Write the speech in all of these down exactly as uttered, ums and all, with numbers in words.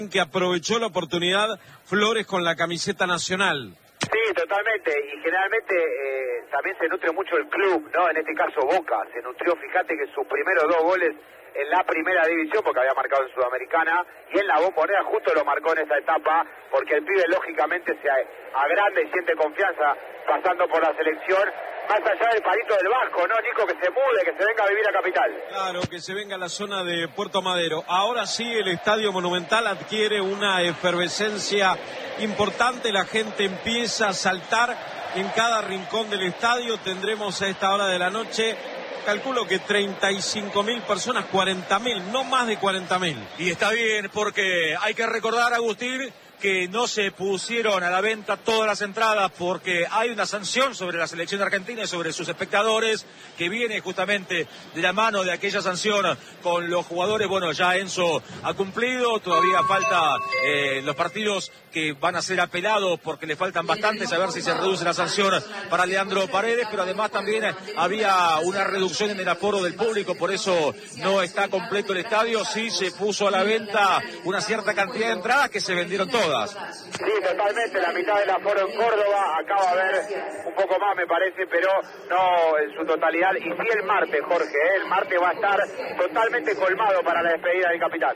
que aprovechó la oportunidad Flores con la camiseta nacional. Sí, totalmente, y generalmente eh, también se nutre mucho el club, ¿no? En este caso Boca, se nutrió, fíjate que sus primeros dos goles en la primera división, porque había marcado en Sudamericana, y en la Bombonera justo lo marcó en esa etapa, porque el pibe lógicamente se agranda y siente confianza pasando por la selección, más allá del palito del Vasco, ¿no, Nico? Que se mude, que se venga a vivir a Capital. Claro, que se venga a la zona de Puerto Madero. Ahora sí, el Estadio Monumental adquiere una efervescencia importante, la gente empieza a saltar en cada rincón del estadio. Tendremos a esta hora de la noche, calculo que treinta y cinco mil personas, cuarenta mil, no más de cuarenta mil. Y está bien, porque hay que recordar, Agustín, que no se pusieron a la venta todas las entradas porque hay una sanción sobre la selección argentina y sobre sus espectadores que viene justamente de la mano de aquella sanción con los jugadores. Bueno, ya Enzo ha cumplido, todavía falta eh, los partidos que van a ser apelados porque le faltan bastantes, a ver si se reduce la sanción para Leandro Paredes, pero además también había una reducción en el aforo del público, por eso no está completo el estadio. Sí se puso a la venta una cierta cantidad de entradas que se vendieron todas. Sí, totalmente, la mitad del aforo en Córdoba, acaba de haber un poco más me parece, pero no en su totalidad, y sí el martes, Jorge, ¿eh? El martes va a estar totalmente colmado para la despedida del capitán.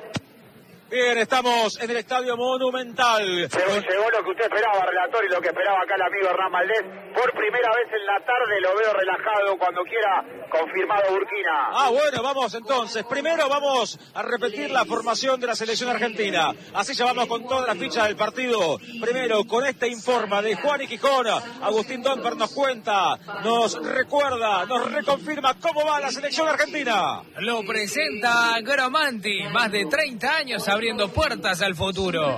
Bien, estamos en el Estadio Monumental. Llegó, llegó lo que usted esperaba, relator, y lo que esperaba acá el amigo Hernán Valdés. Por primera vez en la tarde lo veo relajado, cuando quiera, confirmado Burkina. Ah, bueno, vamos entonces. Primero vamos a repetir la formación de la selección argentina. Así ya vamos con todas las fichas del partido. Primero, con este informa de Juan y Gijón, Agustín Domper nos cuenta, nos recuerda, nos reconfirma cómo va la selección argentina. Lo presenta Gromanti, más de treinta años abriendo puertas al futuro.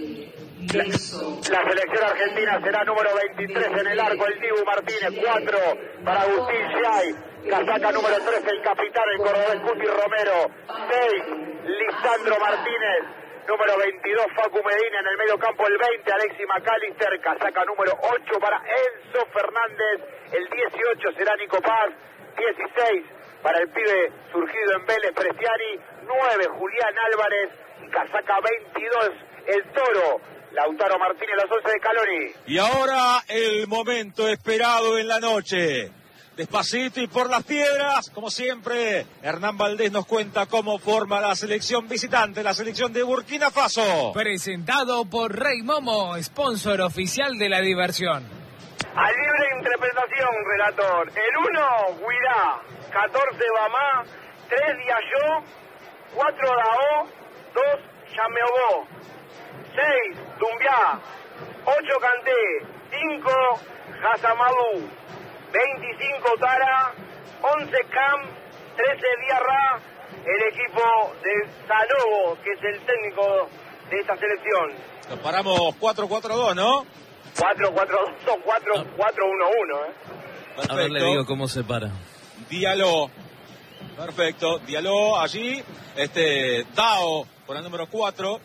La, la selección argentina será número veintitrés en el arco, el Dibu Martínez, cuatro para Agustín Giay, casaca número tres el capitán, el cordobés Cuti Romero, seis Lisandro Martínez, número veintidós Facu Medina, en el medio campo el veinte Alexis McAllister, casaca número ocho para Enzo Fernández, el dieciocho será Nico Paz, dieciséis para el pibe surgido en Vélez Prestiani, nueve Julián Álvarez, casaca veintidós el Toro, Lautaro Martínez, los once de Scaloni. Y ahora el momento esperado en la noche. Despacito y por las piedras, como siempre, Hernán Valdés nos cuenta cómo forma la selección visitante, la selección de Burkina Faso. Presentado por Rey Momo, sponsor oficial de la diversión. A libre interpretación, relator. El uno, Guirá, catorce Bamá, tres Diallo, cuatro Dao, dos Yameobó, seis Dumbiá, ocho Canté, cinco Hasamadou, veinticinco Tara, once Cam, trece Diarra, el equipo de Sanogo, que es el técnico de esta selección. Nos paramos cuatro cuatro dos, ¿no? cuatro cuatro dos o cuatro cuatro uno uno, ¿eh? Perfecto. A ver, le digo cómo se para. Diallo. Perfecto. Diallo allí. Este, Dao con el número cuatro.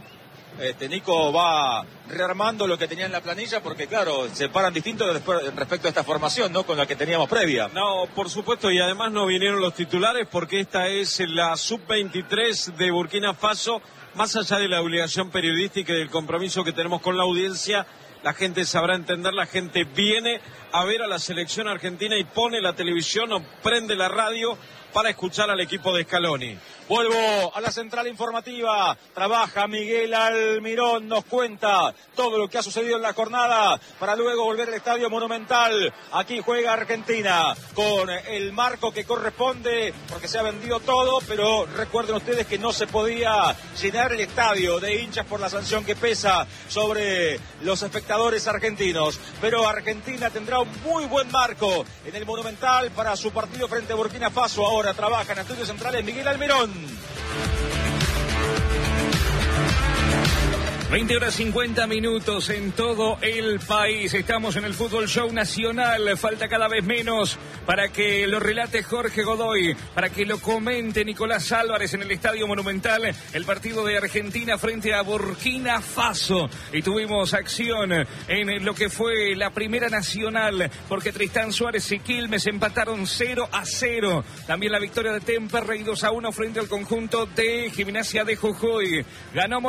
Este, Nico va rearmando lo que tenía en la planilla porque, claro, se paran distintos después, respecto a esta formación, ¿no? Con la que teníamos previa. No, por supuesto, y además no vinieron los titulares porque esta es la sub veintitrés de Burkina Faso. Más allá de la obligación periodística y del compromiso que tenemos con la audiencia, la gente sabrá entender, la gente viene a ver a la selección argentina y pone la televisión o prende la radio para escuchar al equipo de Scaloni. Vuelvo a la central informativa, trabaja Miguel Almirón, nos cuenta todo lo que ha sucedido en la jornada para luego volver al Estadio Monumental. Aquí juega Argentina con el marco que corresponde porque se ha vendido todo, pero recuerden ustedes que no se podía llenar el estadio de hinchas por la sanción que pesa sobre los espectadores argentinos. Pero Argentina tendrá un muy buen marco en el Monumental para su partido frente a Burkina Faso. Ahora trabaja en estudios centrales Miguel Almirón. veinte horas cincuenta minutos en todo el país. Estamos en el Fútbol Show Nacional. Falta cada vez menos para que lo relate Jorge Godoy, para que lo comente Nicolás Álvarez en el Estadio Monumental, el partido de Argentina frente a Burkina Faso. Y tuvimos acción en lo que fue la Primera Nacional, porque Tristán Suárez y Quilmes empataron cero a cero. También la victoria de Temperley dos a uno frente al conjunto de Gimnasia de Jujuy. Ganó